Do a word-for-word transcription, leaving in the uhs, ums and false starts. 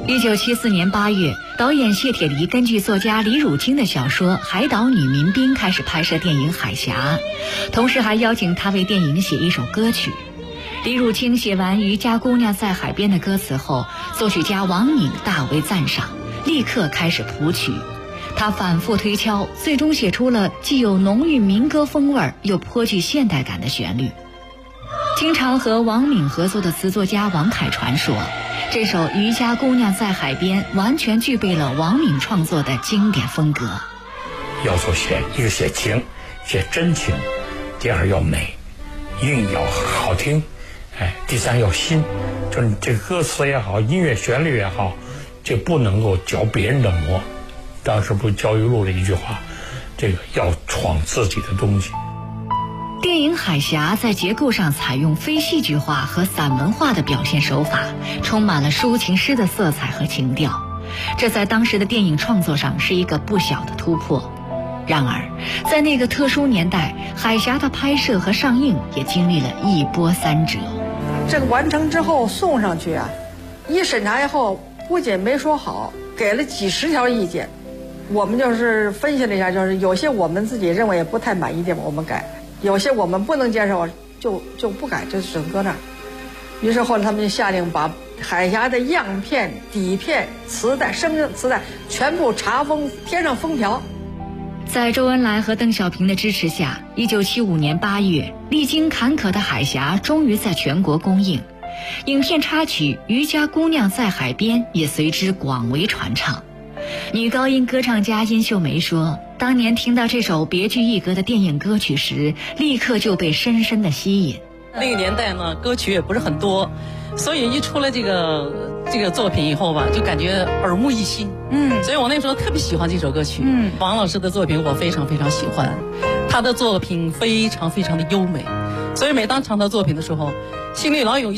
一九七四年八月，导演谢铁骊根据作家李汝清的小说《海岛女民兵》开始拍摄电影《海峡》，同时还邀请他为电影写一首歌曲。李汝清写完《渔家姑娘在海边》的歌词后，作曲家王敏大为赞赏，立刻开始谱曲。他反复推敲，最终写出了既有浓郁民歌风味又颇具现代感的旋律。经常和王敏合作的词作家王凯传说，这首《渔家姑娘在海边》完全具备了王敏创作的经典风格。 要做写一个写情，写真情；第二要美，韵要好听；哎，第三要新，就是你这个歌词也好，音乐旋律也好，这不能够嚼别人的馍。当时不是焦裕禄的一句话，这个要闯自己的东西。 电影《海峡》在结构上采用非戏剧化和散文化的表现手法，充满了抒情诗的色彩和情调，这在当时的电影创作上是一个不小的突破。然而，在那个特殊年代，《海峡》的拍摄和上映也经历了一波三折。 这个完成之后送上去啊，一审查以后，不仅没说好，给了几十条意见。我们就是分析了一下，就是有些我们自己认为也不太满意的，我们改；有些我们不能接受，就就不改，就只能搁那儿。于是后来他们就下令把海峡的样片、底片、磁带、声磁带全部查封，贴上封条。 在周恩来和邓小平的支持下，一九七五年八月，历经坎坷的《海峡》终于在全国公映。影片插曲《渔家姑娘在海边》也随之广为传唱。女高音歌唱家殷秀梅说，当年听到这首别具一格的电影歌曲时，立刻就被深深的吸引。 那个年代呢，歌曲也不是很多，所以一出了这个这个作品以后吧，就感觉耳目一新。嗯，所以我那时候特别喜欢这首歌曲。嗯，王老师的作品我非常非常喜欢，他的作品非常非常的优美，所以每当唱他作品的时候，心里老有一